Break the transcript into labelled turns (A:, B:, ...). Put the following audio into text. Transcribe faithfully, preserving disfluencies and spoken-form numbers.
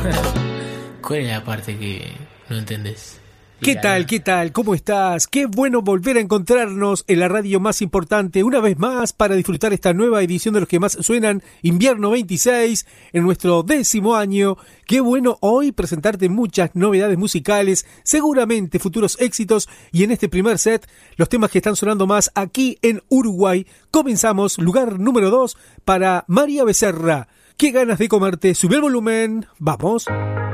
A: ¿Cuál es la parte que no entendés?
B: ¿Qué tal? ¿Qué tal? ¿Cómo estás? Qué bueno volver a encontrarnos en la radio más importante una vez más para disfrutar esta nueva edición de los que más suenan, Invierno veintiséis, en nuestro décimo año. Qué bueno hoy presentarte muchas novedades musicales, seguramente futuros éxitos, y en este primer set, los temas que están sonando más aquí en Uruguay. Comenzamos, lugar número dos para María Becerra. Qué ganas de comerte, sube el volumen, vamos.